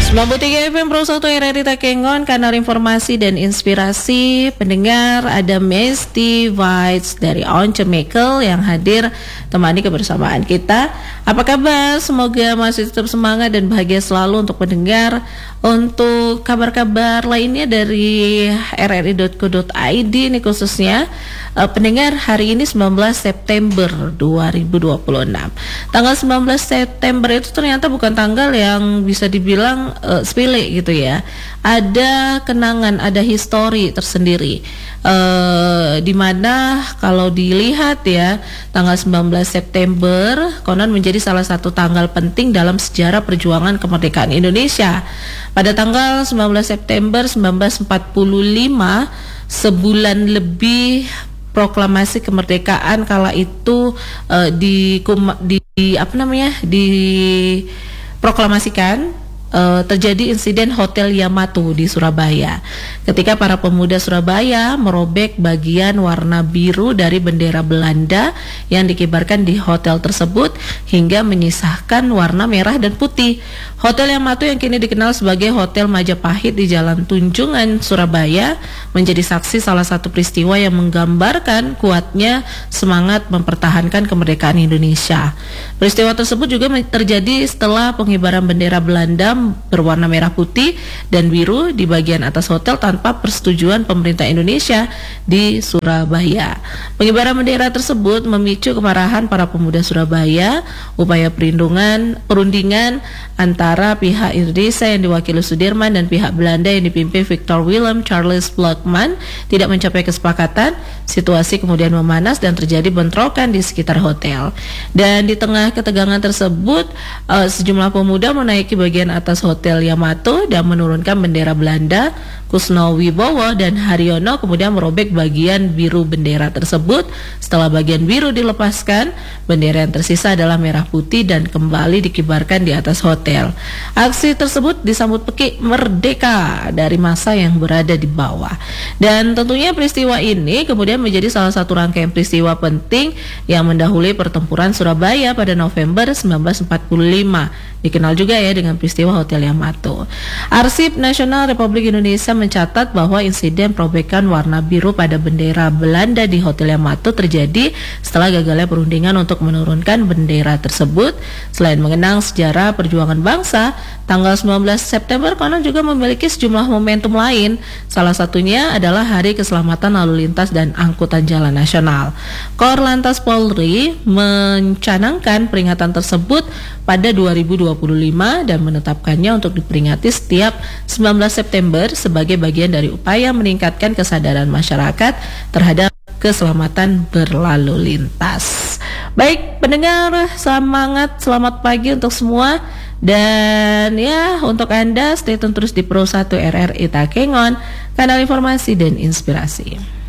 93 FM Pro 1 RRI Takengon, kanal informasi dan inspirasi pendengar. Ada Mesty Vibes dari Once Michael yang hadir temani kebersamaan kita. Apa kabar? Semoga masih tetap semangat dan bahagia selalu untuk pendengar. Untuk kabar-kabar lainnya dari rri.co.id ini khususnya pendengar, hari ini 19 September 2026. Tanggal 19 September itu ternyata bukan tanggal yang bisa dibilang sepele gitu ya. Ada kenangan, ada histori tersendiri. Di mana kalau dilihat ya, tanggal 19 September konon menjadi salah satu tanggal penting dalam sejarah perjuangan kemerdekaan Indonesia. Pada tanggal 19 September 1945, sebulan lebih proklamasi kemerdekaan kala itu diproklamasikan. Terjadi insiden Hotel Yamato di Surabaya ketika para pemuda Surabaya merobek bagian warna biru dari bendera Belanda yang dikibarkan di hotel tersebut hingga menyisahkan warna merah dan putih. Hotel Yamato yang kini dikenal sebagai Hotel Majapahit di Jalan Tunjungan, Surabaya menjadi saksi salah satu peristiwa yang menggambarkan kuatnya semangat mempertahankan kemerdekaan Indonesia. Peristiwa tersebut juga terjadi setelah pengibaran bendera Belanda berwarna merah putih dan biru di bagian atas hotel tanpa persetujuan pemerintah Indonesia di Surabaya. Pengibaran bendera tersebut memicu kemarahan para pemuda Surabaya. Upaya perundingan antara pihak Indonesia yang diwakili Sudirman dan pihak Belanda yang dipimpin Victor Willem Charles Blockman tidak mencapai kesepakatan. Situasi kemudian memanas dan terjadi bentrokan di sekitar hotel. Dan di tengah ketegangan tersebut, sejumlah pemuda menaiki bagian atas Hotel Yamato dan menurunkan bendera Belanda. Kusno Wibowo dan Haryono kemudian merobek bagian biru bendera tersebut. Setelah bagian biru dilepaskan, bendera yang tersisa adalah merah putih dan kembali dikibarkan di atas hotel. Aksi tersebut disambut pekik merdeka dari massa yang berada di bawah. Dan tentunya peristiwa ini kemudian menjadi salah satu rangkaian peristiwa penting yang mendahului pertempuran Surabaya pada November 1945. Dikenal juga ya dengan peristiwa Hotel Yamato. Arsip Nasional Republik Indonesia mencatat bahwa insiden perobekan warna biru pada bendera Belanda di Hotel Yamato terjadi setelah gagalnya perundingan untuk menurunkan bendera tersebut. Selain mengenang sejarah perjuangan bangsa, tanggal 19 September konon juga memiliki sejumlah momentum lain. Salah satunya adalah Hari Keselamatan Lalu Lintas dan Angkutan Jalan Nasional. Korlantas Polri mencanangkan peringatan tersebut pada 2025 dan menetapkannya untuk diperingati setiap 19 September sebagai bagian dari upaya meningkatkan kesadaran masyarakat terhadap keselamatan berlalu lintas. Baik pendengar, selamat pagi untuk semua. Dan ya, untuk Anda stay tune terus di Pro 1 RRI Takengon, kanal informasi dan inspirasi.